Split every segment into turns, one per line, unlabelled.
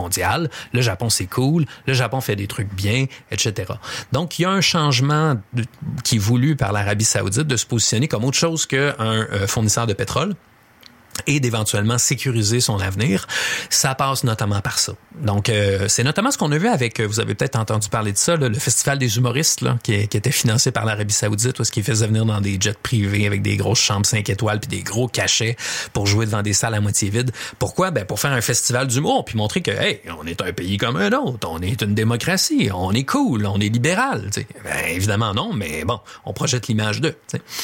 mondial. Le Japon, c'est cool. Le Japon fait des trucs bien, etc. Donc, il y a un changement qui est voulu par l'Arabie Saoudite de se positionner comme autre chose qu'un fournisseur de pétrole et d'éventuellement sécuriser son avenir. Ça passe notamment par ça. Donc, c'est notamment ce qu'on a vu avec, vous avez peut-être entendu parler de ça, là, le Festival des humoristes là, qui était financé par l'Arabie Saoudite, où ce qui faisait venir dans des jets privés avec des grosses chambres 5 étoiles puis des gros cachets pour jouer devant des salles à moitié vides. Pourquoi? Ben, pour faire un festival d'humour puis montrer que, hey, on est un pays comme un autre, on est une démocratie, on est cool, on est libéral. T'sais. Ben, évidemment non, mais bon, on projette l'image d'eux.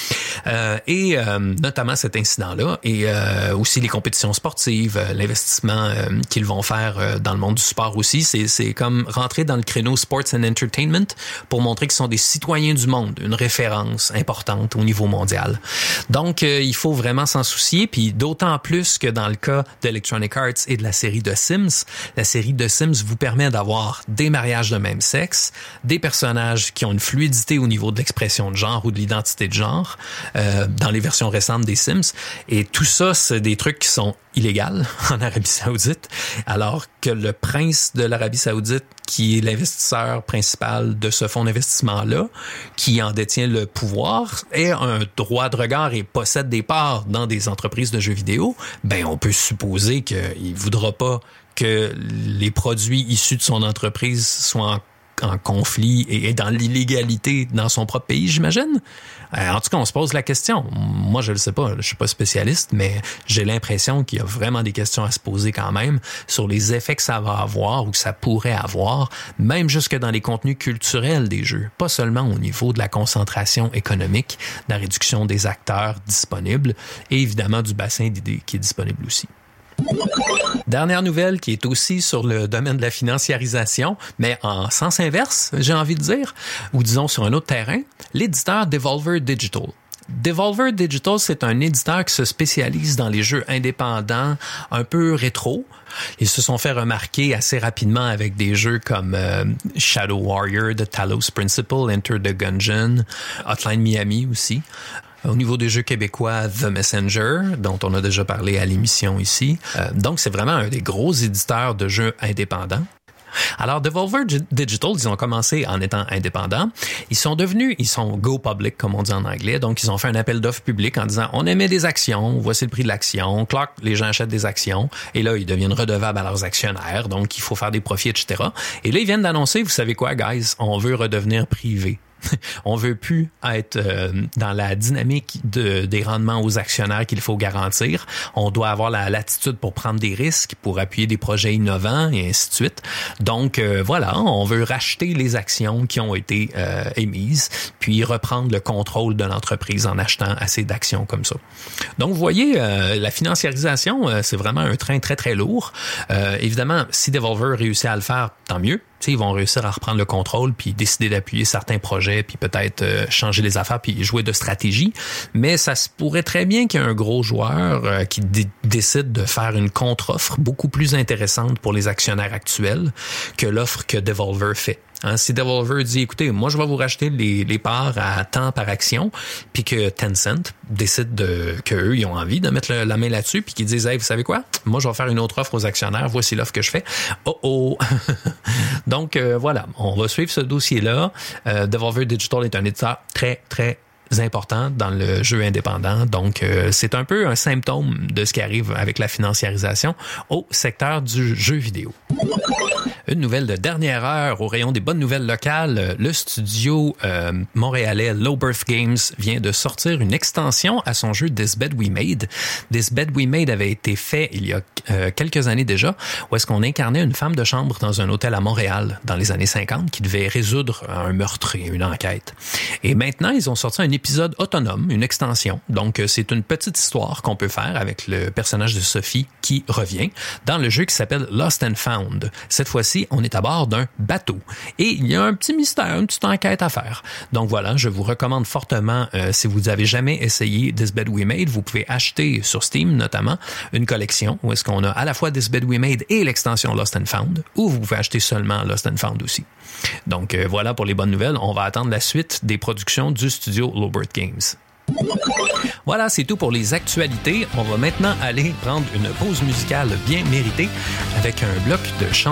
Et notamment cet incident-là et aussi les compétitions sportives, l'investissement qu'ils vont faire dans le monde du sport aussi, c'est comme rentrer dans le créneau sports and entertainment pour montrer qu'ils sont des citoyens du monde, une référence importante au niveau mondial. Donc, il faut vraiment s'en soucier, puis d'autant plus que dans le cas d'Electronic Arts et de la série de Sims, la série de Sims vous permet d'avoir des mariages de même sexe, des personnages qui ont une fluidité au niveau de l'expression de genre ou de l'identité de genre dans les versions récentes des Sims, et tout ça, c'est des trucs qui sont illégaux en Arabie Saoudite, alors que le prince de l'Arabie Saoudite, qui est l'investisseur principal de ce fonds d'investissement-là, qui en détient le pouvoir, a un droit de regard et possède des parts dans des entreprises de jeux vidéo, ben on peut supposer qu'il voudra pas que les produits issus de son entreprise soient en conflit et dans l'illégalité dans son propre pays, j'imagine. En tout cas, on se pose la question. Moi, je le sais pas, je suis pas spécialiste, mais j'ai l'impression qu'il y a vraiment des questions à se poser quand même sur les effets que ça va avoir ou que ça pourrait avoir, même jusque dans les contenus culturels des jeux, pas seulement au niveau de la concentration économique, de la réduction des acteurs disponibles et évidemment du bassin d'idées qui est disponible aussi. Dernière nouvelle qui est aussi sur le domaine de la financiarisation, mais en sens inverse, j'ai envie de dire, ou disons sur un autre terrain, l'éditeur Devolver Digital. Devolver Digital, c'est un éditeur qui se spécialise dans les jeux indépendants un peu rétro. Ils se sont fait remarquer assez rapidement avec des jeux comme Shadow Warrior, The Talos Principle, Enter the Gungeon, Hotline Miami aussi. Au niveau des jeux québécois, The Messenger, dont on a déjà parlé à l'émission ici. Donc, c'est vraiment un des gros éditeurs de jeux indépendants. Alors, Devolver Digital, ils ont commencé en étant indépendants. Ils sont go public, comme on dit en anglais. Donc, ils ont fait un appel d'offres public en disant, on émet des actions, voici le prix de l'action. Clac, les gens achètent des actions. Et là, ils deviennent redevables à leurs actionnaires. Donc, il faut faire des profits, etc. Et là, ils viennent d'annoncer, vous savez quoi, guys? On veut redevenir privé. On veut plus être dans la dynamique des rendements aux actionnaires qu'il faut garantir. On doit avoir la latitude pour prendre des risques, pour appuyer des projets innovants et ainsi de suite. Donc voilà, on veut racheter les actions qui ont été émises, puis reprendre le contrôle de l'entreprise en achetant assez d'actions comme ça. Donc vous voyez, la financiarisation, c'est vraiment un train très très lourd. Évidemment, si Devolver réussit à le faire, tant mieux. Ils vont réussir à reprendre le contrôle puis décider d'appuyer certains projets puis peut-être changer les affaires puis jouer de stratégie. Mais ça se pourrait très bien qu'il y ait un gros joueur qui décide de faire une contre-offre beaucoup plus intéressante pour les actionnaires actuels que l'offre que Devolver fait. Hein, si Devolver dit, écoutez, moi, je vais vous racheter les parts à tant par action, puis que Tencent décide qu'eux, ils ont envie de mettre la main là-dessus, puis qu'ils disent, hey, vous savez quoi? Moi, je vais faire une autre offre aux actionnaires. Voici l'offre que je fais. Oh! Donc, voilà. On va suivre ce dossier-là. Devolver Digital est un éditeur très, très important dans le jeu indépendant. Donc, c'est un peu un symptôme de ce qui arrive avec la financiarisation au secteur du jeu vidéo. Une nouvelle de dernière heure au rayon des bonnes nouvelles locales. Le studio montréalais Low Birth Games vient de sortir une extension à son jeu This Bed We Made. This Bed We Made avait été fait il y a quelques années déjà, où est-ce qu'on incarnait une femme de chambre dans un hôtel à Montréal dans les années 50 qui devait résoudre un meurtre et une enquête. Et maintenant, ils ont sorti un épisode autonome, une extension. Donc, c'est une petite histoire qu'on peut faire avec le personnage de Sophie qui revient dans le jeu qui s'appelle Lost and Found. Cette fois-ci, on est à bord d'un bateau. Et il y a un petit mystère, une petite enquête à faire. Donc voilà, je vous recommande fortement, si vous n'avez jamais essayé This Bed We Made, vous pouvez acheter sur Steam notamment une collection où est-ce qu'on a à la fois This Bed We Made et l'extension Lost and Found, ou vous pouvez acheter seulement Lost and Found aussi. Donc voilà pour les bonnes nouvelles. On va attendre la suite des productions du studio Low Birth Games. Voilà, c'est tout pour les actualités. On va maintenant aller prendre une pause musicale bien méritée avec un bloc de chansons